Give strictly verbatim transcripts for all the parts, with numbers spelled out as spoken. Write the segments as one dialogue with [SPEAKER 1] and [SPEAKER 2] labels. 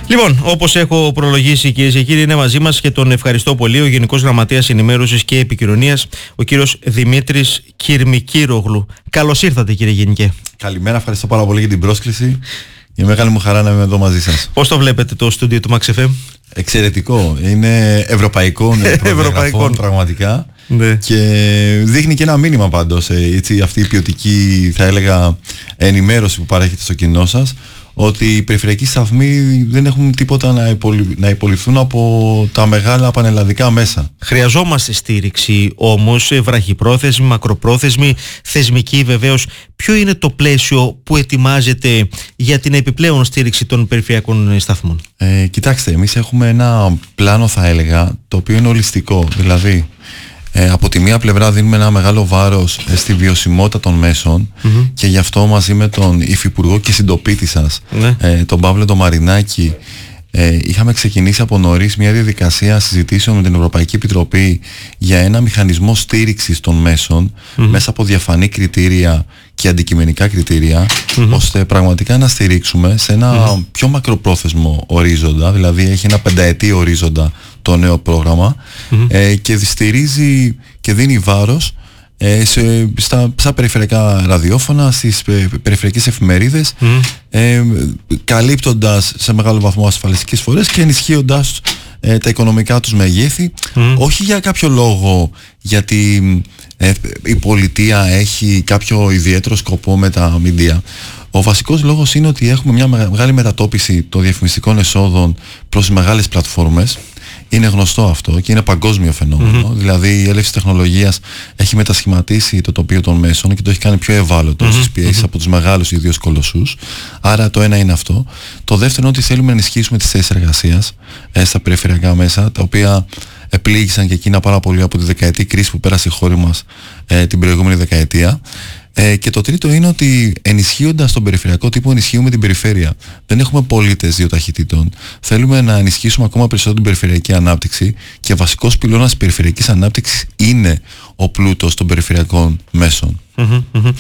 [SPEAKER 1] Λοιπόν, όπως έχω προλογίσει, κυρίες και κύριοι, είναι μαζί μας και τον ευχαριστώ πολύ ο Γενικός Γραμματέας Ενημέρωσης και Επικοινωνίας, ο κύριος Δημήτρης Κυρμικύρογλου. Καλώς ήρθατε, κύριε Γενικέ.
[SPEAKER 2] Καλημέρα, ευχαριστώ πάρα πολύ για την πρόσκληση. Είναι μεγάλη μου χαρά να είμαι εδώ μαζί σας.
[SPEAKER 1] Πώς το βλέπετε το στούντιο του Max εφ εμ?
[SPEAKER 2] Εξαιρετικό. Είναι ευρωπαϊκό, ευρωπαϊκό πραγματικά.
[SPEAKER 1] Ναι.
[SPEAKER 2] Και δείχνει και ένα μήνυμα πάντως, έτσι, αυτή η ποιοτική, θα έλεγα, ενημέρωση που παρέχεται στο κοινό σας, ότι οι περιφερειακοί σταθμοί δεν έχουν τίποτα να, υπολοι... να υποληφθούν από τα μεγάλα πανελλαδικά μέσα.
[SPEAKER 1] Χρειαζόμαστε στήριξη όμως, βραχυπρόθεσμη, μακροπρόθεσμη, θεσμική βεβαίως. Ποιο είναι το πλαίσιο που ετοιμάζεται για την επιπλέον στήριξη των περιφερειακών σταθμών?
[SPEAKER 2] Ε, κοιτάξτε, εμείς έχουμε ένα πλάνο, θα έλεγα, το οποίο είναι ολιστικό. Δηλαδή, Ε, από τη μία πλευρά δίνουμε ένα μεγάλο βάρος ε, στη βιωσιμότητα των μέσων, mm-hmm. και γι' αυτό μαζί με τον Υφυπουργό και συντοπίτη σας, mm-hmm. ε, τον Παύλο τον Μαρινάκη, ε, είχαμε ξεκινήσει από νωρίς μια διαδικασία συζητήσεων με την Ευρωπαϊκή Επιτροπή για ένα μηχανισμό στήριξης των μέσων, mm-hmm. μέσα από διαφανή κριτήρια και αντικειμενικά κριτήρια, mm-hmm. ώστε πραγματικά να στηρίξουμε σε ένα mm-hmm. πιο μακροπρόθεσμο ορίζοντα, δηλαδή έχει ένα πενταετή ορίζοντα το νέο πρόγραμμα, mm-hmm. ε, και στηρίζει και δίνει βάρος ε, σε, στα, στα περιφερειακά ραδιόφωνα, στις ε, περιφερειακές εφημερίδες, mm-hmm. ε, καλύπτοντας σε μεγάλο βαθμό ασφαλιστικές φορές και ενισχύοντας ε, τα οικονομικά τους μεγέθη, mm-hmm. όχι για κάποιο λόγο γιατί ε, η πολιτεία έχει κάποιο ιδιαίτερο σκοπό με τα μίντια. Ο βασικός λόγος είναι ότι έχουμε μια μεγάλη μετατόπιση των διαφημιστικών εσόδων προς τις μεγάλες πλατφόρμες. Είναι γνωστό αυτό και είναι παγκόσμιο φαινόμενο. Mm-hmm. Δηλαδή η έλευση τεχνολογίας έχει μετασχηματίσει το τοπίο των μέσων και το έχει κάνει πιο ευάλωτο mm-hmm. στις πιέσεις mm-hmm. από τους μεγάλους ιδίως κολοσσούς. Άρα το ένα είναι αυτό. Το δεύτερο είναι ότι θέλουμε να ενισχύσουμε τις θέσεις εργασίας ε, στα περιφερειακά μέσα, τα οποία επλήγησαν και εκείνα πάρα πολύ από τη δεκαετή κρίση που πέρασε η χώρα μας ε, την προηγούμενη δεκαετία. Ε, και το τρίτο είναι ότι ενισχύοντας τον περιφερειακό τύπο, ενισχύουμε την περιφέρεια. Δεν έχουμε πολίτες δύο ταχυτήτων. Θέλουμε να ενισχύσουμε ακόμα περισσότερο την περιφερειακή ανάπτυξη και βασικός πυλώνας της περιφερειακής ανάπτυξης είναι ο πλούτος των περιφερειακών μέσων.
[SPEAKER 1] Mm-hmm, mm-hmm.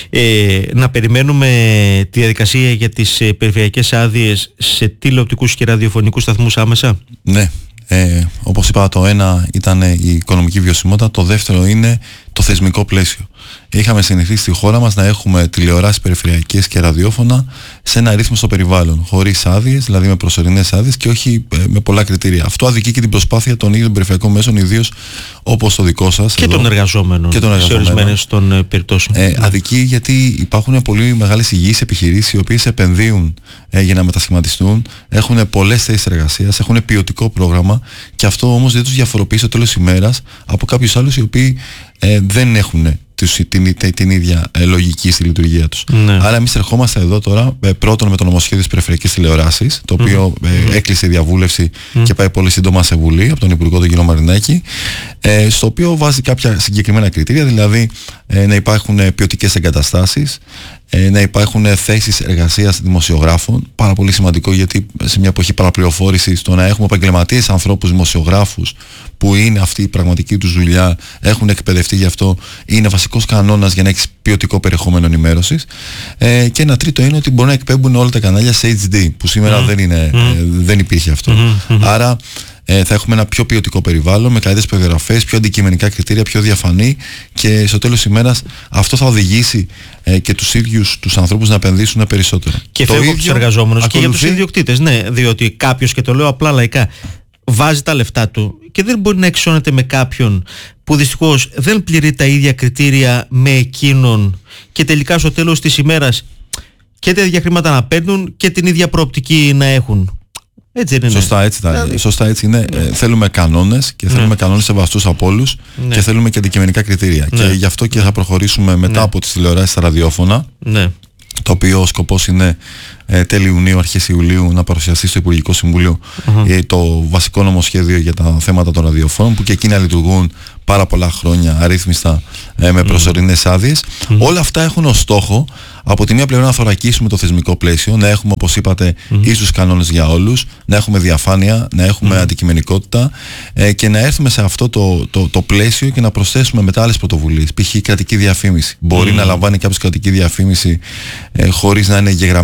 [SPEAKER 1] Ε, να περιμένουμε τη διαδικασία για τις ε, περιφερειακές άδειες σε τηλεοπτικούς και ραδιοφωνικούς σταθμούς άμεσα?
[SPEAKER 2] Ναι. Ε, όπως είπα, το ένα ήταν η οικονομική βιωσιμότητα, το δεύτερο είναι το θεσμικό πλαίσιο. Είχαμε συνηθίσει στη χώρα μας να έχουμε τηλεοράσεις περιφερειακές και ραδιόφωνα σε ένα ρύθμο στο περιβάλλον, χωρίς άδειες, δηλαδή με προσωρινές άδειες και όχι ε, με πολλά κριτήρια. Αυτό αδικεί και την προσπάθεια των ίδιων των περιφερειακών μέσων, ιδίως όπως το δικό σας.
[SPEAKER 1] Και
[SPEAKER 2] εδώ,
[SPEAKER 1] των εργαζόμενων, και των εργαζόμενων. Σε ορισμένες των ε, περιπτώσεων. Ε,
[SPEAKER 2] αδικεί γιατί υπάρχουν πολύ μεγάλες υγιείς επιχειρήσεις οι οποίες επενδύουν ε, για να μετασχηματιστούν, έχουν πολλές θέσεις εργασίας, έχουν ποιοτικό πρόγραμμα και αυτό όμως δεν τους διαφοροποιεί στο τέλος της ημέρας από κάποιους άλλους οι οποίοι ε, δεν έχουν τους, την, την, την ίδια ε, λογική στη λειτουργία τους. Ναι. Άρα εμείς ερχόμαστε εδώ τώρα ε, πρώτον με το νομοσχέδιο της περιφερειακής τηλεοράσης, το οποίο mm. ε, έκλεισε διαβούλευση mm. και πάει πολύ σύντομα σε Βουλή από τον Υπουργό τον κύριο Μαρινάκη, ε, στο οποίο βάζει κάποια συγκεκριμένα κριτήρια, δηλαδή ε, να υπάρχουν ε, ποιοτικές εγκαταστάσεις, ε, να υπάρχουν ε, θέσεις εργασίας δημοσιογράφων, πάρα πολύ σημαντικό γιατί σε μια εποχή παραπληροφόρησης το να έχουμε επαγγελματίες ανθρώπους δημοσιογράφους που είναι αυτή η πραγματική τους δουλειά, έχουν εκπαιδευτεί γι' αυτό, είναι βασικός κανόνας για να έχεις ποιοτικό περιεχόμενο ενημέρωσης. Ε, και ένα τρίτο είναι ότι μπορούν να εκπέμπουν όλα τα κανάλια σε έιτς ντι, που σήμερα mm. δεν, είναι, mm. ε, δεν υπήρχε αυτό. Mm-hmm. Άρα ε, θα έχουμε ένα πιο ποιοτικό περιβάλλον, με καλύτερες περιγραφές, πιο αντικειμενικά κριτήρια, πιο διαφανή και στο τέλος της ημέρας αυτό θα οδηγήσει ε, και τους ίδιους τους ανθρώπους να επενδύσουν περισσότερο.
[SPEAKER 1] Και φεύγω από τους εργαζόμενους ακολουθεί... και για τους ιδιοκτήτες. Ναι, διότι κάποιος, και το λέω απλά λαϊκά, βάζει τα λεφτά του και δεν μπορεί να εξώνεται με κάποιον που δυστυχώς δεν πληρεί τα ίδια κριτήρια με εκείνον και τελικά στο τέλος της ημέρας και τα ίδια χρήματα να παίρνουν και την ίδια προοπτική να έχουν. Έτσι είναι.
[SPEAKER 2] Σωστά, έτσι, δηλαδή... Σωστά έτσι είναι. Ναι. Ε, θέλουμε κανόνες και θέλουμε ναι. κανόνες σεβαστούς από όλους ναι. και θέλουμε και αντικειμενικά κριτήρια. Ναι. Και γι' αυτό και θα προχωρήσουμε μετά ναι. από τις τηλεοράσεις στα ραδιόφωνα. Ναι. Το οποίο ο σκοπός είναι ε, τέλη Ιουνίου, αρχές Ιουλίου να παρουσιαστεί στο Υπουργικό Συμβούλιο uh-huh. ε, το βασικό νομοσχέδιο για τα θέματα των ραδιοφώνων, που και εκείνα λειτουργούν πάρα πολλά χρόνια αρρύθμιστα ε, με προσωρινές άδειες. Mm-hmm. Όλα αυτά έχουν ως στόχο από τη μία πλευρά να θωρακίσουμε το θεσμικό πλαίσιο, να έχουμε, όπως είπατε, mm-hmm. ίσους κανόνες για όλους, να έχουμε διαφάνεια, να έχουμε mm-hmm. αντικειμενικότητα ε, και να έρθουμε σε αυτό το, το, το πλαίσιο και να προσθέσουμε μετά άλλες πρωτοβουλίες. Π.χ. κρατική διαφήμιση. Μπορεί mm-hmm. να λαμβάνει κάποιος κρατική διαφήμιση ε, χωρίς να είναι εγγεγραμμένος και να mm-hmm.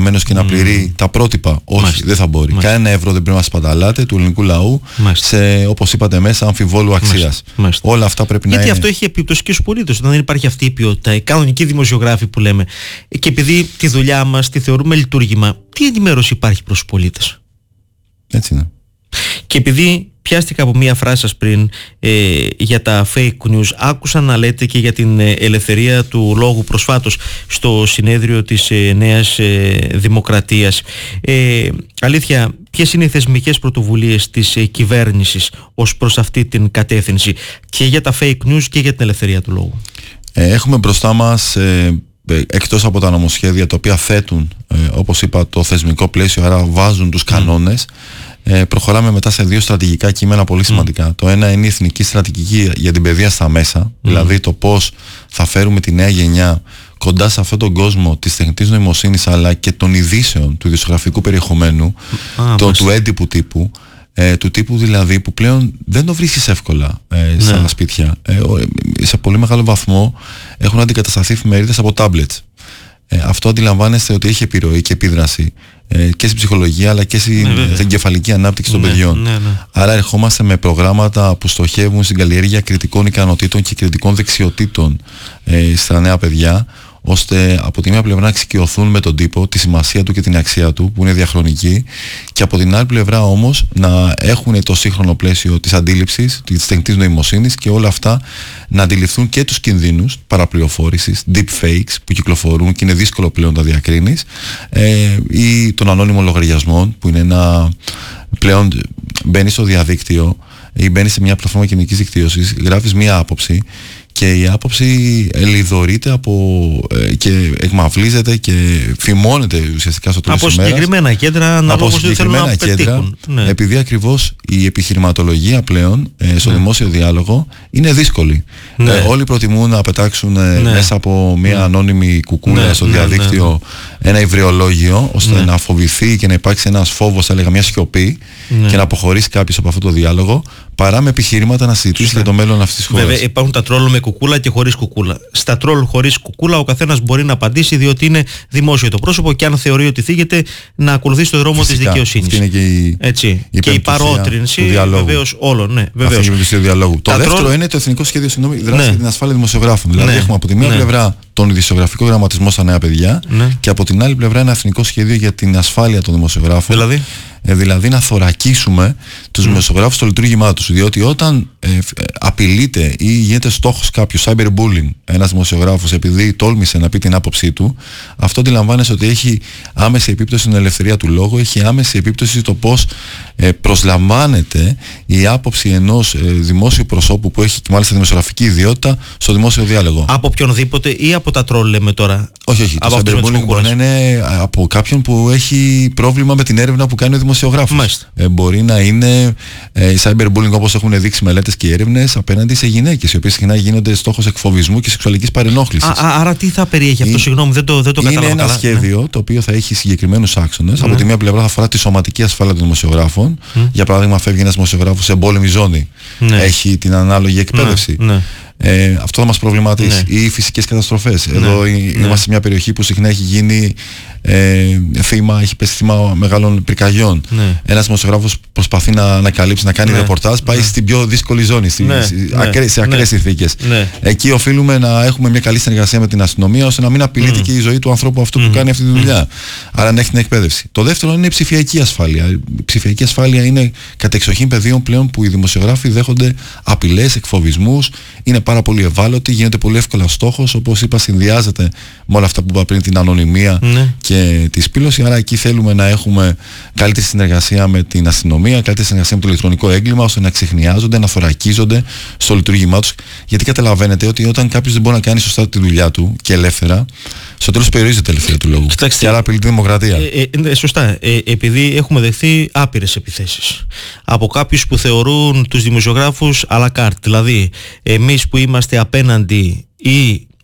[SPEAKER 2] πληρεί τα πρότυπα. Όχι, Μάλιστα. δεν θα μπορεί. Μάλιστα. Κανένα ευρώ δεν πρέπει να σπαταλάτε του ελληνικού λαού Μάλιστα. σε, όπως είπατε, μέσα αμφιβόλου αξίας. Όλα αυτά πρέπει
[SPEAKER 1] Γιατί
[SPEAKER 2] να είναι.
[SPEAKER 1] Γιατί αυτό έχει επίπτωση και στους πολίτες. Όταν δεν υπάρχει αυτή η ποιότητα, οι κανονικοί δημοσιογράφοι που λέμε, και επειδή τη δουλειά μας τη θεωρούμε λειτουργήμα, τι ενημέρωση υπάρχει προς τους πολίτες?
[SPEAKER 2] Έτσι είναι.
[SPEAKER 1] Και επειδή πιάστηκα από μία φράση σας πριν ε, για τα fake news, άκουσα να λέτε και για την ε, ελευθερία του λόγου προσφάτως στο συνέδριο της ε, Νέας ε, Δημοκρατίας. Ε, αλήθεια, ποιες είναι οι θεσμικές πρωτοβουλίες της ε, κυβέρνησης ως προς αυτή την κατεύθυνση και για τα fake news και για την ελευθερία του λόγου?
[SPEAKER 2] Ε, έχουμε μπροστά μας, ε, εκτός από τα νομοσχέδια τα οποία θέτουν, ε, όπως είπα, το θεσμικό πλαίσιο, άρα βάζουν τους κανόνες, Ε, προχωράμε μετά σε δύο στρατηγικά κείμενα πολύ σημαντικά. Mm. Το ένα είναι η εθνική στρατηγική για την παιδεία στα μέσα, mm. δηλαδή το πώς θα φέρουμε τη νέα γενιά κοντά σε αυτόν τον κόσμο της τεχνητής νοημοσύνης αλλά και των ειδήσεων, του ειδησιογραφικού περιεχομένου, ah, το, του έντυπου τύπου, ε, του τύπου δηλαδή που πλέον δεν το βρίσκεις εύκολα ε, στα ναι. σπίτια. Ε, σε πολύ μεγάλο βαθμό έχουν αντικατασταθεί εφημερίδες από τάμπλετς. Ε, αυτό αντιλαμβάνεστε ότι έχει επιρροή και επίδραση ε, και στην ψυχολογία αλλά και στην ναι, εγκεφαλική ανάπτυξη των ναι, παιδιών. Ναι, ναι. Άρα ερχόμαστε με προγράμματα που στοχεύουν στην καλλιέργεια κριτικών ικανοτήτων και κριτικών δεξιοτήτων ε, στα νέα παιδιά, ώστε από τη μία πλευρά να εξοικειωθούν με τον τύπο, τη σημασία του και την αξία του που είναι διαχρονική, και από την άλλη πλευρά όμως να έχουν το σύγχρονο πλαίσιο της αντίληψης, της τεχνητής νοημοσύνης, και όλα αυτά να αντιληφθούν και τους κινδύνους παραπληροφόρησης, deepfakes που κυκλοφορούν και είναι δύσκολο πλέον να διακρίνεις, ε, ή των ανώνυμων λογαριασμών που είναι ένα πλέον μπαίνει στο διαδίκτυο ή μπαίνει σε μια πλατφόρμα κοινωνικής δικτύωσης, γράφεις μια άποψη και η άποψη ελιδωρείται από, ε, και εκμαυλίζεται και φημώνεται ουσιαστικά στο τέλος της ημέρας.
[SPEAKER 1] Από συγκεκριμένα κέντρα, αναλόγως τι θέλουν να πετύχουν. Ναι.
[SPEAKER 2] Επειδή ακριβώς η επιχειρηματολογία πλέον ε, στο ναι. δημόσιο διάλογο είναι δύσκολη. Ναι. Ε, όλοι προτιμούν να πετάξουν ε, ναι. μέσα από μια ναι. ανώνυμη κουκούλα ναι. στο ναι. διαδίκτυο ναι. Ναι. ένα υβριολόγιο, ώστε ναι. να φοβηθεί και να υπάρξει ένας φόβος, θα έλεγα μια σιωπή, ναι. και να αποχωρήσει κάποιος από αυτό το διάλογο, παρά με επιχειρήματα να συζητήσει για το μέλλον αυτής της χώρας.
[SPEAKER 1] Βέβαια, υπάρχουν τα τρόλ με κουκούλα και χωρίς κουκούλα. Στα τρόλ χωρίς κουκούλα ο καθένας μπορεί να απαντήσει, διότι είναι δημόσιο το πρόσωπο και αν θεωρεί ότι θίγεται να ακολουθήσει το δρόμο της δικαιοσύνης.
[SPEAKER 2] Αυτή είναι και η,
[SPEAKER 1] Έτσι. Η, και η παρότρινση βεβαίως όλων. Ναι,
[SPEAKER 2] αυτή είναι η του διαλόγου. Το δεύτερο τρόλ... είναι το Εθνικό Σχέδιο Συγγνώμη, Δράση ναι. για την Ασφάλεια Δημοσιογράφων. Δηλαδή, ναι. έχουμε από τη μία ναι. πλευρά τον ειδησιογραφικό γραμματισμό στα νέα παιδιά ναι. και από την άλλη πλευρά ένα εθνικό σχέδιο για την ασφάλεια των δημοσιογράφων.
[SPEAKER 1] Δηλαδή,
[SPEAKER 2] ε, δηλαδή να θωρακίσουμε τους mm. δημοσιογράφους στο λειτουργήμά τους. Διότι όταν ε, ε, απειλείται ή γίνεται στόχος κάποιο cyberbullying ένας δημοσιογράφος επειδή τόλμησε να πει την άποψή του, αυτό αντιλαμβάνεσαι ότι έχει άμεση επίπτωση στην ελευθερία του λόγου, έχει άμεση επίπτωση στο πώς ε, προσλαμβάνεται η άποψη ενός ε, δημόσιου προσώπου που έχει και μάλιστα δημοσιογραφική ιδιότητα στο δημόσιο διάλογο.
[SPEAKER 1] Από οποιονδήποτε ή από τα τρόλ λέμε τώρα?
[SPEAKER 2] Όχι, όχι. Το cyberbullying μπορεί να είναι από κάποιον που έχει πρόβλημα με την έρευνα που κάνει ο δημοσιογράφος. Ε, μπορεί να είναι ε, cyberbullying, όπως έχουν δείξει μελέτες και έρευνες, απέναντι σε γυναίκες, οι οποίες συχνά γίνονται στόχος εκφοβισμού και σεξουαλικής παρενόχλησης. Α,
[SPEAKER 1] άρα τι θα περιέχει αυτό, συγγνώμη, δεν το, δεν το κατάλαβα.
[SPEAKER 2] Είναι ένα
[SPEAKER 1] καλά.
[SPEAKER 2] σχέδιο ναι. το οποίο θα έχει συγκεκριμένους άξονες. Ναι. Από τη μία πλευρά θα αφορά τη σωματική ασφάλεια των δημοσιογράφων. Mm. Για παράδειγμα, φεύγει ένας δημοσιογράφος σε εμπόλεμη ζώνη. Ναι. Έχει την ανάλογη εκπαίδευση. Ναι. Ναι. Ε, αυτό θα μας προβληματίσει. Ναι. Ή φυσικές καταστροφές. Ναι. Εδώ ναι. είμαστε σε μια περιοχή που συχνά έχει γίνει ε, θύμα, έχει πέσει θύμα μεγάλων πυρκαγιών. Ναι. Ένας δημοσιογράφος προσπαθεί να ανακαλύψει, να κάνει ναι. ρεπορτάζ, πάει ναι. στην πιο δύσκολη ζώνη, στη, ναι. ακρέ, σε ακραίες ναι. συνθήκες. Ναι. Εκεί οφείλουμε να έχουμε μια καλή συνεργασία με την αστυνομία, ώστε να μην απειλείται mm. και η ζωή του ανθρώπου αυτού mm. που κάνει αυτή τη δουλειά. Mm. Άρα να έχει την εκπαίδευση. Το δεύτερο είναι η ψηφιακή ασφάλεια. Η ψηφιακή ασφάλεια είναι κατεξοχήν πεδίων πλέον που οι δημοσιογράφοι δέχονται απειλές, εκφοβισμούς, είναι πάρα πολύ ευάλωτοι, γίνεται πολύ εύκολα στόχος. Όπως είπα, συνδυάζεται με όλα αυτά που είπα πριν, την ανωνυμία mm. και τη σπήλωση. Άρα εκεί θέλουμε να έχουμε καλύτερη συνεργασία με την αστυνομία, καλύτερη συνεργασία με το ηλεκτρονικό έγκλημα, ώστε να ξεχνιάζονται, να θωρακίζονται στο λειτουργήμά τους. Γιατί καταλαβαίνετε ότι όταν κάποιος δεν μπορεί να κάνει σωστά τη δουλειά του και ελεύθερα, στο τέλος περιορίζεται η ελευθερία του λόγου. Κοιτάξτε, και άρα απειλεί τη δημοκρατία.
[SPEAKER 1] Ε, ε, σωστά. Ε, επειδή έχουμε δεχθεί άπειρες επιθέσεις από κάποιους που θεωρούν τους δημοσιογράφους à la carte. Δηλαδή, εμείς που είμαστε απέναντι ή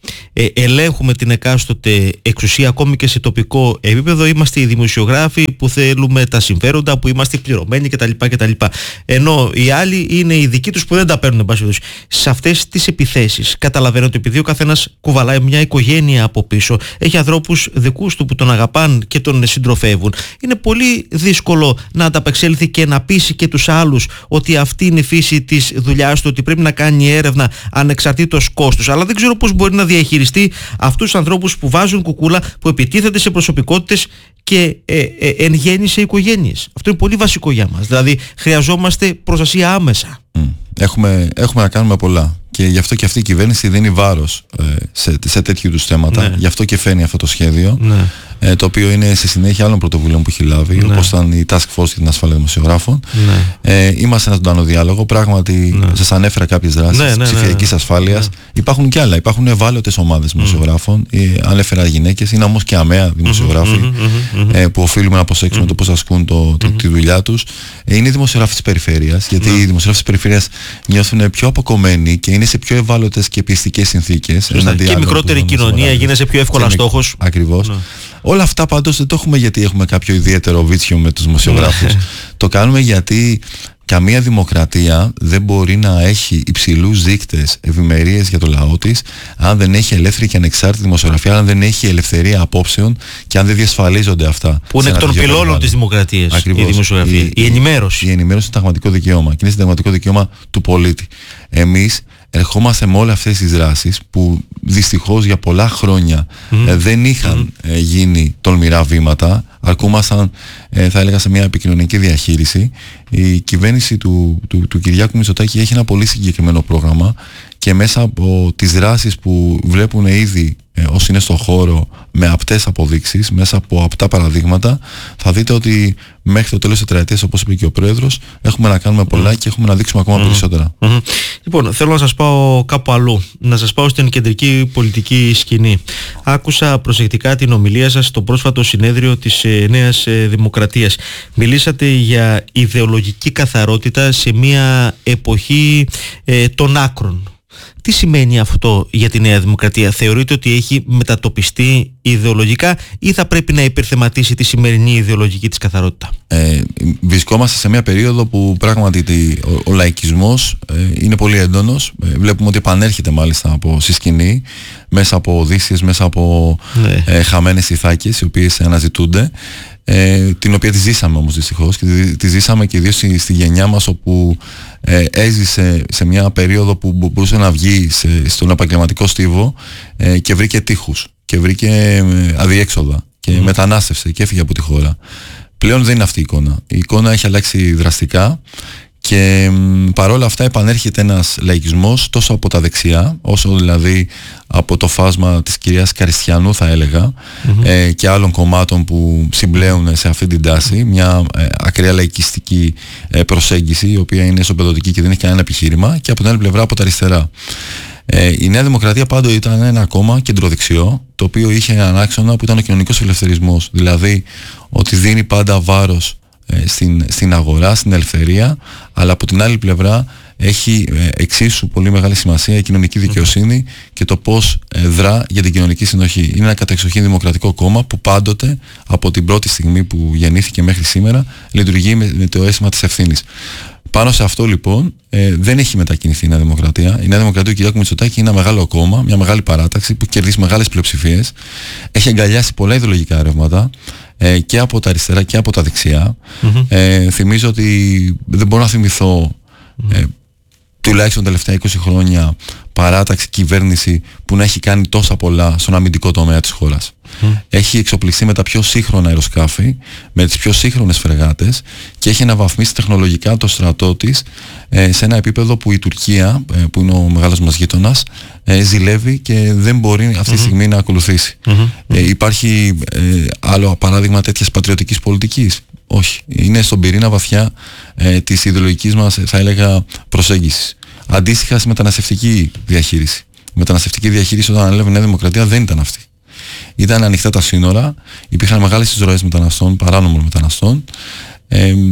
[SPEAKER 1] ε, ελέγχουμε την εκάστοτε εξουσία ακόμη και σε τοπικό επίπεδο. Είμαστε οι δημοσιογράφοι που θέλουμε τα συμφέροντα, που είμαστε πληρωμένοι κτλ. κτλ. Ενώ οι άλλοι είναι οι δικοί τους που δεν τα παίρνουν. Σε αυτές τις επιθέσεις καταλαβαίνω ότι επειδή ο καθένας κουβαλάει μια οικογένεια από πίσω, έχει ανθρώπους δικούς του που τον αγαπάν και τον συντροφεύουν, είναι πολύ δύσκολο να ανταπεξέλθει και να πείσει και τους άλλους ότι αυτή είναι η φύση της δουλειάς του, ότι πρέπει να κάνει έρευνα ανεξαρτήτως κόστους. Αλλά δεν ξέρω πώς μπορεί να διαχειριστεί αυτούς τους ανθρώπους που βάζουν κουκούλα, που επιτίθενται σε προσωπικότητες και ε, ε, εν γέννη σε οικογένειες. Αυτό είναι πολύ βασικό για μας. Δηλαδή χρειαζόμαστε προστασία άμεσα.
[SPEAKER 2] Mm. Έχουμε, έχουμε να κάνουμε πολλά. Και γι' αυτό και αυτή η κυβέρνηση δίνει βάρος ε, σε, σε τέτοιου είδους θέματα. Ναι. Γι' αυτό και φαίνει αυτό το σχέδιο, ναι. ε, το οποίο είναι σε συνέχεια άλλων πρωτοβουλίων που έχει λάβει, ναι. όπως ήταν η Task Force για την ασφάλεια δημοσιογράφων. Ναι. Ε, είμαστε ένα ζωντανό διάλογο. Πράγματι, ναι. σας ανέφερα κάποιες δράσεις ναι, ναι, ψηφιακής ναι, ναι. ασφάλειας. Ναι. Υπάρχουν και άλλα. Υπάρχουν ευάλωτες ομάδες δημοσιογράφων. Mm. Ε, ανέφερα γυναίκες. Είναι όμως και αμαία δημοσιογράφοι mm-hmm, mm-hmm, ε, που οφείλουμε να προσέξουμε mm-hmm. το πώς ασκούν το, το, mm-hmm. τη δουλειά τους. Ε, είναι οι δημοσιογράφοι της περιφέρειας, γιατί mm-hmm. οι δημοσιογράφοι της περιφέρειας νιώθουν πιο αποκομμένοι και είναι σε πιο ευάλωτες και πιεστικές συνθήκες.
[SPEAKER 1] Και η μικρότερη κοινωνία γίνεσαι πιο εύκολα στόχος.
[SPEAKER 2] Ακριβώς. Ναι. Όλα αυτά πάντως δεν το έχουμε γιατί έχουμε κάποιο ιδιαίτερο βίτσιο με τους δημοσιογράφους. Το κάνουμε γιατί καμία δημοκρατία δεν μπορεί να έχει υψηλούς δείκτες ευημερίες για το λαό της αν δεν έχει ελεύθερη και ανεξάρτητη δημοσιογραφία, αν δεν έχει ελευθερία απόψεων και αν δεν διασφαλίζονται αυτά.
[SPEAKER 1] Που είναι εκ των πυλώνων της δημοκρατίας. Ακριβώς. Η δημοσιογραφία. Η, η, η ενημέρωση.
[SPEAKER 2] Η ενημέρωση είναι συνταγματικό δικαίωμα και είναι συνταγματικό δικαίωμα του πολίτη. Εμείς ερχόμαστε με όλες αυτές τις δράσεις που δυστυχώς για πολλά χρόνια mm. ε, δεν είχαν mm. ε, γίνει τολμηρά βήματα, αρκούμασταν ε, θα έλεγα σε μια επικοινωνική διαχείριση. Η κυβέρνηση του, του, του Κυριάκου Μητσοτάκη έχει ένα πολύ συγκεκριμένο πρόγραμμα και μέσα από τις δράσεις που βλέπουν ήδη ε, όσοι είναι στον χώρο με απτές αποδείξεις, μέσα από απτά παραδείγματα, θα δείτε ότι μέχρι το τέλος της τετραετίας, όπως είπε και ο Πρόεδρος, έχουμε να κάνουμε πολλά mm. και έχουμε να δείξουμε ακόμα mm. περισσότερα.
[SPEAKER 1] Mm-hmm. Λοιπόν, θέλω να σας πάω κάπου αλλού, να σας πάω στην κεντρική πολιτική σκηνή. Άκουσα προσεκτικά την ομιλία σας στο πρόσφατο συνέδριο της ε, Νέας ε, Δημοκρατίας. Μιλήσατε για ιδεολογική καθαρότητα σε μια εποχή ε, των άκρων. Τι σημαίνει αυτό για τη Νέα Δημοκρατία? Θεωρείτε ότι έχει μετατοπιστεί ιδεολογικά ή θα πρέπει να υπερθεματίσει τη σημερινή ιδεολογική της καθαρότητα?
[SPEAKER 2] Ε, βρισκόμαστε σε μια περίοδο που πράγματι ο, ο λαϊκισμός ε, είναι πολύ έντονος. Ε, βλέπουμε ότι επανέρχεται μάλιστα από στη σκηνή, μέσα από οδύσσιες, μέσα από ναι. ε, χαμένες ηθάκες οι οποίες αναζητούνται. Ε, την οποία τη ζήσαμε όμως δυστυχώς και τη, τη ζήσαμε και ιδίως στη, στη γενιά μας όπου ε, έζησε σε μια περίοδο που μπορούσε να βγει σε, στον επαγγελματικό στίβο ε, και βρήκε τείχους και βρήκε ε, αδιέξοδα και mm. μετανάστευσε και έφυγε από τη χώρα. Πλέον δεν είναι αυτή η εικόνα. Η εικόνα έχει αλλάξει δραστικά και παρόλα αυτά επανέρχεται ένας λαϊκισμός τόσο από τα δεξιά όσο δηλαδή από το φάσμα της κυρίας Καριστιανού θα έλεγα mm-hmm. ε, και άλλων κομμάτων που συμπλέουν σε αυτή την τάση μια ε, ακραία λαϊκιστική ε, προσέγγιση η οποία είναι ισοπεδωτική και δεν έχει κανένα επιχείρημα και από την άλλη πλευρά από τα αριστερά. Ε, η Νέα Δημοκρατία πάντοτε ήταν ένα κόμμα κεντροδεξιό το οποίο είχε έναν άξονα που ήταν ο κοινωνικός ελευθερισμός, δηλαδή ότι δίνει πάντα βάρος Στην, στην αγορά, στην ελευθερία, αλλά από την άλλη πλευρά έχει ε, εξίσου πολύ μεγάλη σημασία η κοινωνική δικαιοσύνη mm-hmm. και το πώς ε, δρά για την κοινωνική συνοχή. Είναι ένα κατεξοχήν δημοκρατικό κόμμα που πάντοτε από την πρώτη στιγμή που γεννήθηκε μέχρι σήμερα λειτουργεί με, με το αίσθημα της ευθύνης. Πάνω σε αυτό λοιπόν ε, δεν έχει μετακινηθεί η Νέα Δημοκρατία. Η Νέα Δημοκρατία του Κυριάκου Μητσοτάκη είναι ένα μεγάλο κόμμα, μια μεγάλη παράταξη που κερδίσει μεγάλες πλειοψηφίες. Έχει αγκαλιάσει πολλά ιδεολογικά ρεύματα ε, και από τα αριστερά και από τα δεξιά. Mm-hmm. Ε, θυμίζω ότι δεν μπορώ να θυμηθώ ε, τουλάχιστον τα τελευταία είκοσι χρόνια παράταξη, κυβέρνηση που να έχει κάνει τόσα πολλά στον αμυντικό τομέα της χώρας. Mm. Έχει εξοπλιστεί με τα πιο σύγχρονα αεροσκάφη, με τις πιο σύγχρονες φρεγάτες και έχει αναβαθμίσει τεχνολογικά το στρατό της ε, σε ένα επίπεδο που η Τουρκία, ε, που είναι ο μεγάλος μας γείτονας, ε, ζηλεύει και δεν μπορεί αυτή mm-hmm. τη στιγμή να ακολουθήσει. Mm-hmm. Ε, υπάρχει ε, άλλο παράδειγμα τέτοιας πατριωτικής πολιτικής? Όχι. Είναι στον πυρήνα βαθιά ε, της ιδεολογικής μας, θα έλεγα, προσέγγισης. Αντίστοιχα στη μεταναστευτική διαχείριση. Η μεταναστευτική διαχείριση όταν ανέλαβε η Νέα Δημοκρατία δεν ήταν αυτή. Ήταν ανοιχτά τα σύνορα, υπήρχαν μεγάλες εισρωές μεταναστών, παράνομων μεταναστών ε,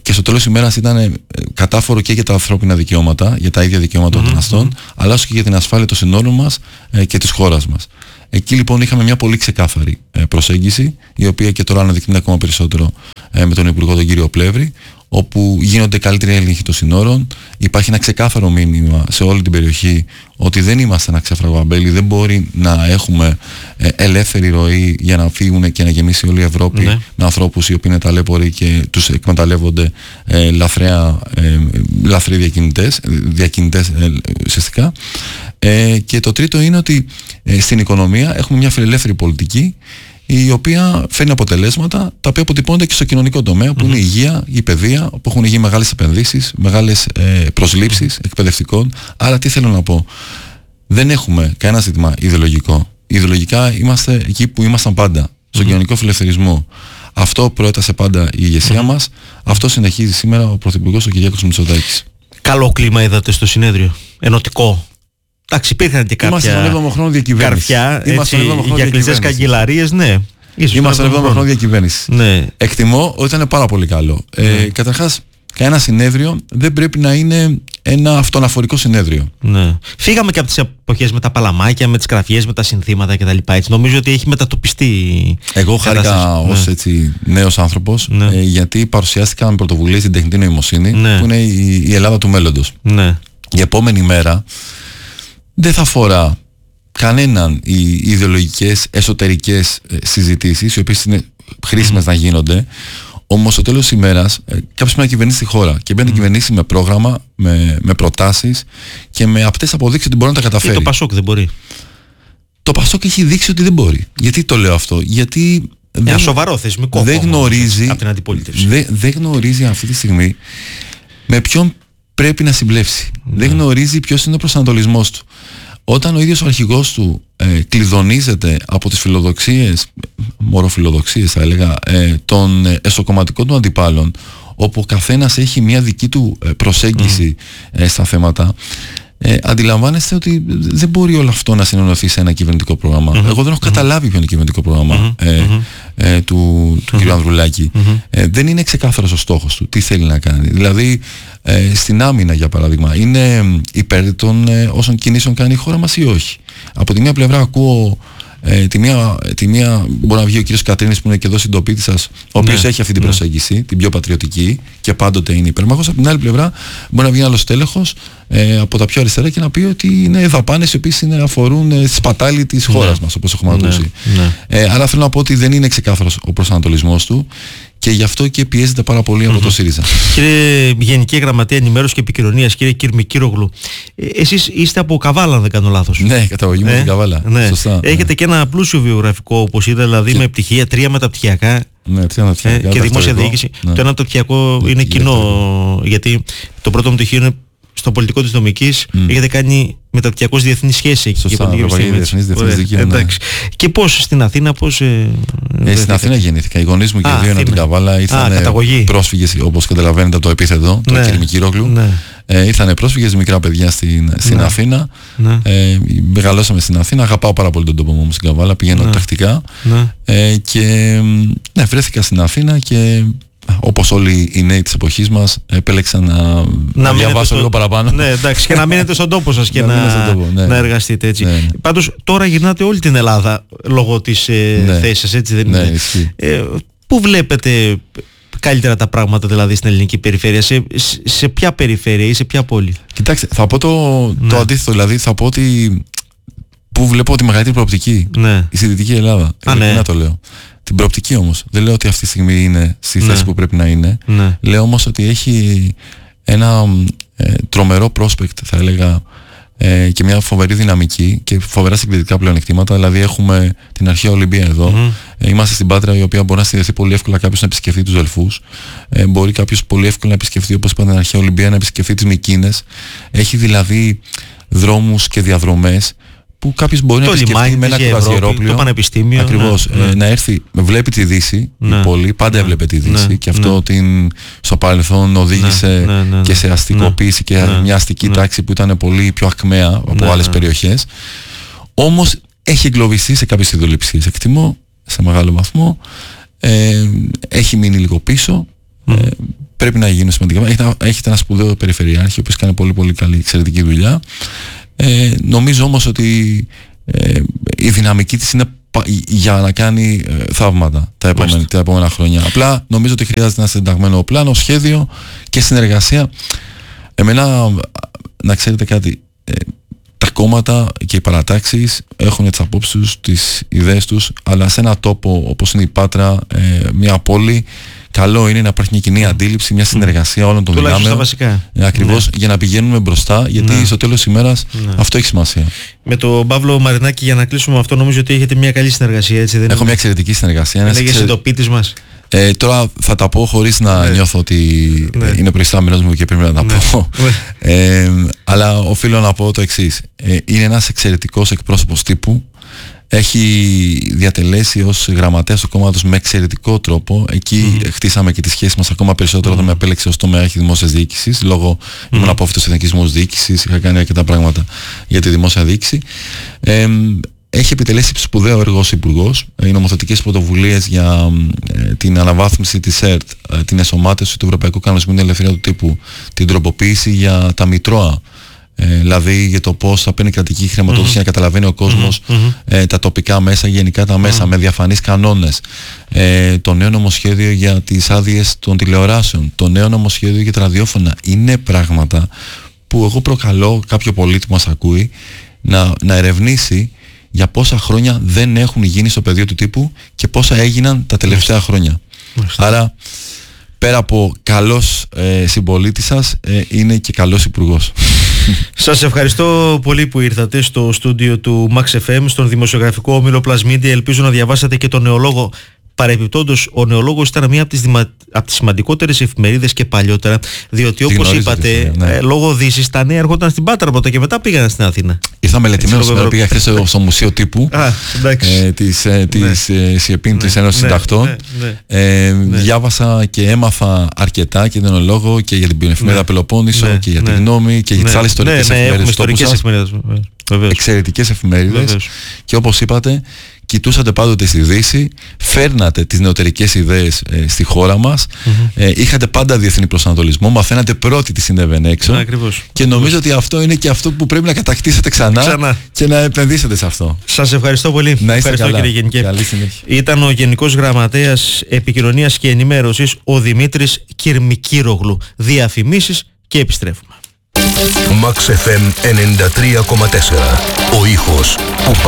[SPEAKER 2] και στο τέλος ημέρας ήταν ε, κατάφορο και για τα ανθρώπινα δικαιώματα, για τα ίδια δικαιώματα των μεταναστών, mm-hmm. αλλά όσο και για την ασφάλεια των συνόρων μας ε, και της χώρας μας. Εκεί λοιπόν είχαμε μια πολύ ξεκάθαρη ε, προσέγγιση, η οποία και τώρα αναδεικνύεται ακόμα περισσότερο ε, με τον Υπουργό τον κύριο Πλεύρη, όπου γίνονται καλύτεροι έλεγχοι των συνόρων. Υπάρχει ένα ξεκάθαρο μήνυμα σε όλη την περιοχή ότι δεν είμαστε ένα ξέφραγο αμπέλι, δεν μπορεί να έχουμε ε, ελεύθερη ροή για να φύγουν και να γεμίσει όλη η Ευρώπη ναι. με ανθρώπους οι οποίοι είναι ταλέποροι και τους εκμεταλλεύονται ε, λαθρέα, ε, λαθροί διακινητές, διακινητές ε, ουσιαστικά. Ε, και το τρίτο είναι ότι ε, στην οικονομία έχουμε μια φιλελεύθερη πολιτική, η οποία φέρνει αποτελέσματα τα οποία αποτυπώνται και στο κοινωνικό τομέα, που mm-hmm. είναι η υγεία, η παιδεία, όπου έχουν γίνει μεγάλες επενδύσεις, μεγάλες ε, προσλήψεις mm-hmm. εκπαιδευτικών. Άρα τι θέλω να πω, δεν έχουμε κανένα ζήτημα ιδεολογικό. Ιδεολογικά είμαστε εκεί που ήμασταν πάντα, στον mm-hmm. κοινωνικό φιλελευθερισμό. Αυτό προέτασε πάντα η ηγεσία mm-hmm. μας, αυτό συνεχίζει σήμερα ο Πρωθυπουργός ο Κυριάκος Μητσοτάκης.
[SPEAKER 1] Καλό κλίμα είδατε στο συνέδριο, ενωτικό. Εντάξει, υπήρχαν και κάποια
[SPEAKER 2] Είμαστε στον έβδομο χρόνο διακυβέρνηση.
[SPEAKER 1] Καρφιά έτσι, για κλειστές καγκελαρίες, ναι.
[SPEAKER 2] Είμαστε στον έβδομο χρόνο διακυβέρνηση.
[SPEAKER 1] Ναι.
[SPEAKER 2] Εκτιμώ ότι ήταν πάρα πολύ καλό. Ναι. Ε, καταρχάς, κανένα συνέδριο δεν πρέπει να είναι ένα αυτοαναφορικό συνέδριο.
[SPEAKER 1] Ναι. Φύγαμε και από τις εποχές με τα παλαμάκια, με τις γραφιές, με τα συνθήματα κτλ. Νομίζω ότι έχει μετατοπιστεί.
[SPEAKER 2] Εγώ χάρηκα ως
[SPEAKER 1] ναι.
[SPEAKER 2] έτσι, νέος άνθρωπος, ναι. ε, γιατί παρουσιάστηκα με πρωτοβουλίες στην τεχνητή νοημοσύνη, ναι. που είναι η, η Ελλάδα του μέλλοντος. Ναι. Η επόμενη μέρα δεν θα αφορά κανέναν οι ιδεολογικές, εσωτερικές συζητήσεις, οι οποίες είναι χρήσιμες mm. να γίνονται. Όμως στο τέλος της ημέρας κάποιος πρέπει να κυβερνήσει τη χώρα και πρέπει να mm. κυβερνήσει με πρόγραμμα, με, με προτάσεις και με απτές αποδείξεις ότι μπορεί να τα καταφέρει.
[SPEAKER 1] Και το Πασόκ δεν μπορεί.
[SPEAKER 2] Το Πασόκ έχει δείξει ότι δεν μπορεί. Γιατί το λέω αυτό? Γιατί
[SPEAKER 1] ένα δεν, σοβαρό θεσμικό
[SPEAKER 2] δεν
[SPEAKER 1] κόμμα
[SPEAKER 2] γνωρίζει,
[SPEAKER 1] από την αντιπολίτευση.
[SPEAKER 2] Δεν, δεν γνωρίζει αυτή τη στιγμή με ποιον πρέπει να συμπλέψει. Mm. Δεν γνωρίζει ποιος είναι ο προσανατολισμός του. Όταν ο ίδιος ο αρχηγός του ε, κλειδονίζεται από τις φιλοδοξίες, μωροφιλοδοξίες θα έλεγα, ε, των ε, εσωκομματικών του αντιπάλων, όπου ο καθένας έχει μια δική του ε, προσέγγιση mm. ε, στα θέματα, ε, αντιλαμβάνεστε ότι δεν μπορεί όλο αυτό να συνενωθεί σε ένα κυβερνητικό πρόγραμμα. Mm-hmm. Εγώ δεν έχω καταλάβει ποιο είναι το κυβερνητικό πρόγραμμα mm-hmm. ε, ε, του, του mm-hmm. κ. Ανδρουλάκη. Mm-hmm. Ε, δεν είναι ξεκάθαρος ο στόχος του, τι θέλει να κάνει. Δηλαδή, ε, στην άμυνα για παράδειγμα, είναι υπέρ των ε, όσων κινήσεων κάνει η χώρα μας ή όχι? Από τη μία πλευρά ακούω Ε, τη, μία, τη μία μπορεί να βγει ο κύριος Κατρίνης που είναι και εδώ συντοπίτης σας, ο οποίος ναι, έχει αυτή την ναι. προσέγγιση, την πιο πατριωτική και πάντοτε είναι υπερμάχος. Από την άλλη πλευρά μπορεί να βγει άλλος τέλεχος ε, από τα πιο αριστερά και να πει ότι είναι δαπάνες οι οποίες είναι, αφορούν ε, στη σπατάλη της χώρας ναι. μας, όπως έχουμε ακούσει. Ναι, ναι. Ε, άρα θέλω να πω ότι δεν είναι ξεκάθαρος ο προσανατολισμός του. Και γι' αυτό και πιέζεται πάρα πολύ mm-hmm. από το ΣΥΡΙΖΑ.
[SPEAKER 1] Κύριε Γενική Γραμματέα Ενημέρωσης και Επικοινωνίας, κύριε Κυρμικύρογλου, ε, εσείς είστε από Καβάλα, αν δεν κάνω λάθος.
[SPEAKER 2] Ναι, καταγωγή μου ε, την Καβάλα.
[SPEAKER 1] Ναι.
[SPEAKER 2] Σωστά.
[SPEAKER 1] Έχετε
[SPEAKER 2] ναι.
[SPEAKER 1] και ένα πλούσιο βιογραφικό, όπως είδα, δηλαδή και... με πτυχία, τρία μεταπτυχιακά.
[SPEAKER 2] Ναι, τρία μεταπτυχιακά.
[SPEAKER 1] Ε, και δημόσια διοίκηση. Ναι. Το ένα πτυχιακό ναι, είναι κοινό, γιατί το πρώτο μου πτυχίο είναι στο πολιτικό της νομικής, mm. έχετε κάνει μεταπτυχιακός διεθνείς σχέσεις εκεί.
[SPEAKER 2] Σωστά, ευρωπαϊκή διεθνής δίκαιο.
[SPEAKER 1] Εντάξει. Και πώς στην Αθήνα, πώς... Ε,
[SPEAKER 2] ε, στην Αθήνα γεννήθηκα. Οι γονείς μου και οι δύο είναι από την Καβάλα. Ήρθαν πρόσφυγες, όπως καταλαβαίνετε από το επίθετο, το ναι. Κυρμικύρογλου. Ναι. Ε, ήρθαν πρόσφυγες, μικρά παιδιά στην, στην ναι. Αθήνα. Ναι. Ε, μεγαλώσαμε στην Αθήνα. Αγαπάω πάρα πολύ τον τόπο μου στην Καβάλα. Πηγαίνω ναι. τακτικά. Ναι. Ε, και ναι, βρέθηκα στην Αθήνα και... όπως όλοι οι νέοι της εποχής μας επέλεξαν να, να, να διαβάσω στο... λίγο παραπάνω.
[SPEAKER 1] Ναι, εντάξει, και να μείνετε στον τόπο σας και να, να, τόπο, ναι. να εργαστείτε έτσι. Ναι, ναι. Πάντως τώρα γυρνάτε όλη την Ελλάδα λόγω της ε, ναι. θέσης σας, έτσι δεν
[SPEAKER 2] ναι,
[SPEAKER 1] είναι? Ε, πού βλέπετε καλύτερα τα πράγματα δηλαδή στην ελληνική περιφέρεια, σε, σε ποια περιφέρεια ή σε ποια πόλη?
[SPEAKER 2] Κοιτάξτε, θα πω το, ναι. το αντίθετο, δηλαδή θα πω ότι πού βλέπω τη μεγαλύτερη προοπτική, ναι. η στη Δυτική Ελλάδα. Α, ναι. Να το λέω. Την προοπτική όμως. Δεν λέω ότι αυτή τη στιγμή είναι στη θέση ναι. που πρέπει να είναι. Ναι. Λέω όμως ότι έχει ένα ε, τρομερό prospect, θα έλεγα, ε, και μια φοβερή δυναμική και φοβερά συγκριτικά πλεονεκτήματα. Δηλαδή έχουμε την αρχαία Ολυμπία εδώ. Mm-hmm. Ε, είμαστε στην Πάτρα, η οποία μπορεί να συνδεθεί πολύ εύκολα κάποιος να επισκεφθεί τους Δελφούς. Ε, μπορεί κάποιος πολύ εύκολα να επισκεφθεί, όπως είπα, την αρχαία Ολυμπία, να επισκεφθεί τις Μυκίνες. Έχει δηλαδή δρόμους και διαδρομές που κάποιος μπορεί το να επισκεφτεί με ένα κρουαζιερόπλοιο,
[SPEAKER 1] το πανεπιστήμιο,
[SPEAKER 2] ακριβώς,
[SPEAKER 1] ναι,
[SPEAKER 2] ε,
[SPEAKER 1] ναι.
[SPEAKER 2] να έρθει, βλέπει τη Δύση, ναι, η πόλη, πάντα ναι, έβλεπε τη Δύση, ναι, και αυτό
[SPEAKER 1] ναι.
[SPEAKER 2] την, στο παρελθόν οδήγησε ναι, ναι, ναι, ναι, και σε αστικοποίηση ναι, και ναι, μια αστική ναι, τάξη που ήταν πολύ πιο ακμαία από ναι, άλλες ναι. περιοχές. Όμως έχει εγκλωβιστεί σε κάποιες ιδεολειψίες, εκτιμώ, σε μεγάλο βαθμό, ε, έχει μείνει λίγο πίσω. Mm. Ε, πρέπει να γίνουν σημαντικά. Έχετε, έχετε ένα σπουδαίο περιφερειάρχη, ο οποίος κάνει πολύ πολύ καλή, εξαιρετική δουλειά. Ε, νομίζω όμως ότι ε, η δυναμική της είναι για να κάνει ε, θαύματα τα επόμενα, τα επόμενα χρόνια. Απλά νομίζω ότι χρειάζεται ένα συνταγμένο πλάνο, σχέδιο και συνεργασία. Εμένα, να ξέρετε κάτι, ε, τα κόμματα και οι παρατάξεις έχουν τις απόψεις τους, τις ιδέες τους, αλλά σε ένα τόπο όπως είναι η Πάτρα, ε, μια πόλη, καλό είναι να υπάρχει μια κοινή αντίληψη, μια συνεργασία όλων των δυνάμεων. Ακριβώς, ναι. Για να πηγαίνουμε μπροστά, γιατί ναι. στο τέλος της ημέρας ναι. αυτό έχει σημασία.
[SPEAKER 1] Με τον Παύλο Μαρινάκη, για να κλείσουμε αυτό, νομίζω ότι έχετε μια καλή συνεργασία, έτσι δεν
[SPEAKER 2] Έχω
[SPEAKER 1] είναι?
[SPEAKER 2] μια εξαιρετική συνεργασία.
[SPEAKER 1] Είναι εξαιρε... συντοπίτης μας.
[SPEAKER 2] Ε, τώρα θα τα πω χωρίς να ναι. νιώθω ότι ναι. είναι προϊστάμενος μου και πρέπει να τα ναι. πω. Ναι. Ε, αλλά οφείλω να πω το εξής. Ε, είναι ένας εξαιρετικός εκπρόσωπος τύπου. Έχει διατελέσει ως γραμματέας του κόμματος με εξαιρετικό τρόπο. Εκεί mm-hmm. χτίσαμε και τη σχέση μας ακόμα περισσότερο mm-hmm. όταν με απέλεξε ως τομέαχη δημόσιας διοίκησης. Λόγω mm-hmm. ήμουν απόφυτος εθνικής δημόσιας διοίκησης, είχα κάνει αρκετά πράγματα για τη δημόσια διοίκηση. Ε, Έχει επιτελέσει σπουδαίο έργο ως υπουργός. Οι νομοθετικές πρωτοβουλίες για ε, την αναβάθμιση της ΕΡΤ, ε, την εσωμάτωση του Ευρωπαϊκού Κανονισμού για την Ελευθερία του Τύπου, την τροποποίηση για τα Μητρώα, ε, δηλαδή για το πώς θα παίρνει κρατική χρηματοδότηση mm-hmm. για να καταλαβαίνει ο κόσμος mm-hmm. ε, τα τοπικά μέσα, γενικά τα μέσα mm-hmm. με διαφανείς κανόνες. Ε, το νέο νομοσχέδιο για τις άδειες των τηλεοράσεων, το νέο νομοσχέδιο για τα ραδιόφωνα. Είναι πράγματα που εγώ προκαλώ κάποιο πολίτη που μας ακούει να, να ερευνήσει για πόσα χρόνια δεν έχουν γίνει στο πεδίο του τύπου και πόσα έγιναν τα τελευταία χρόνια. Μάλιστα. Άρα, πέρα από καλός ε, συμπολίτης σας, ε, είναι και καλός υπουργός.
[SPEAKER 1] Σας ευχαριστώ πολύ που ήρθατε στο στούντιο του Max εφ εμ, στον δημοσιογραφικό όμιλο Plus Media. Ελπίζω να διαβάσατε και τον νεολόγο. Παρεπιπτόντως, ο Νεολόγος ήταν μία από τις, δημα... από τις σημαντικότερες εφημερίδες και παλιότερα, διότι όπως είπατε, τη, ναι. ε, λόγω Δύσης τα νέα έρχονταν στην Πάτρα πρώτα και μετά πήγαν στην Αθήνα.
[SPEAKER 2] Ήρθα μελετημένος σήμερα, πήγα χθες στο Μουσείο Τύπου Α, ε, της, ε, της ναι. ε, ΣΥΕΠΗΝ, ναι. της Ένωσης ναι. Συντακτών. Ναι. Ναι. Ε, ναι. Διάβασα και έμαθα αρκετά και τον Νεολόγο και για την εφημερίδα ναι. Πελοπόννησο ναι. και για ναι. τη Γνώμη και για τις ναι. άλλες ιστορικές ναι. εφημερίδες. Εξαιρετικές εφημερίδες. Και όπως είπατε, κοιτούσατε πάντοτε στη Δύση, φέρνατε τις νεωτερικές ιδέες ε, στη χώρα μας, mm-hmm. ε, είχατε πάντα διεθνή προσανατολισμό, μαθαίνατε πρώτοι τι συνέβαινε έξω.
[SPEAKER 1] Ναι, ακριβώς.
[SPEAKER 2] Και νομίζω ότι αυτό είναι και αυτό που πρέπει να κατακτήσετε ξανά, ξανά. και να επενδύσετε σε αυτό.
[SPEAKER 1] Σας ευχαριστώ πολύ.
[SPEAKER 2] Να είστε
[SPEAKER 1] ευχαριστώ,
[SPEAKER 2] καλά.
[SPEAKER 1] Κύριε Γενικέ.
[SPEAKER 2] Καλή συνέχεια.
[SPEAKER 1] Ήταν ο Γενικός Γραμματέας Επικοινωνίας και Ενημέρωσης, ο Δημήτρης Κυρμικύρογλου. Διαφημίσεις και επιστρέφουμε.
[SPEAKER 3] Max εφ εμ ενενήντα τρία κόμμα τέσσερα. Ο ήχος που